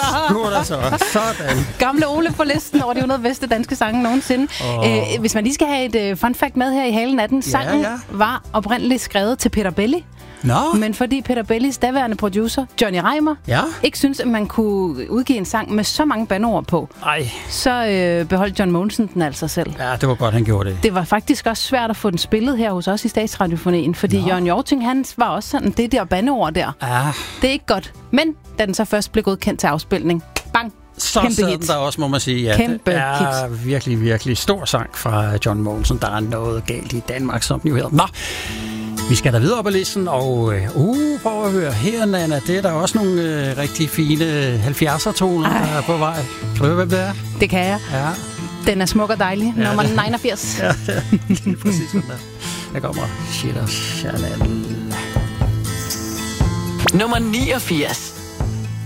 Sådan. Gamle Ole på listen over de 100 bedste danske sange nogensinde. Hvis man lige skal have et fun fact med her i halen af den, sangen var oprindeligt skrevet til Peter Belli. Men fordi Peter Bellis daværende producer, Johnny Reimer, ikke synes, at man kunne udgive en sang med så mange bandeord på, så beholdt John Mogensen den altså selv. Ja, det var godt, han gjorde det. Det var faktisk også svært at få den spillet her hos os i Statsradiofonien, fordi Jørgen Hjorting, han var også sådan, det der bandeord der. Det er ikke godt. Men da den så først blev godkendt til afspilning, bang! Så sad den der også, må man sige. Ja, kæmpe det er virkelig, virkelig stor sang fra John Mogensen. Der er noget galt i Danmark, som den jo hedder. Nå, vi skal da videre op ad listen, og prøv at høre her, Nana. Det er der også nogle rigtig fine 70'er-toner, der er på vej. Kan du høre, hvem det er? Det kan jeg. Ja. Den er smuk og dejlig. Nummer 89. Ja, det er præcis sådan der. Der kommer Shit og Chanel. Nummer 89.